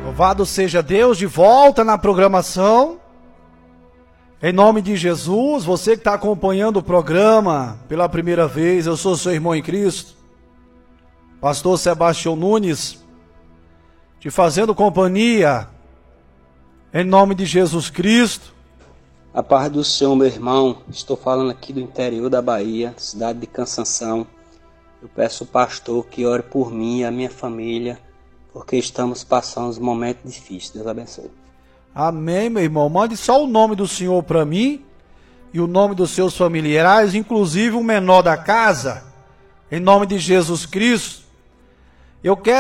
Louvado seja Deus, de volta na programação. Em nome de Jesus, você que está acompanhando o programa pela primeira vez, eu sou seu irmão em Cristo, pastor Sebastião Nunes, te fazendo companhia, em nome de Jesus Cristo. A paz do Senhor, meu irmão. Estou falando aqui do interior da Bahia, cidade de Cansanção. Eu peço ao pastor que ore por mim e a minha família, porque estamos passando um momento difícil. Deus abençoe. Amém, meu irmão. Mande só o nome do Senhor para mim e o nome dos seus familiares, inclusive o menor da casa, em nome de Jesus Cristo. Eu quero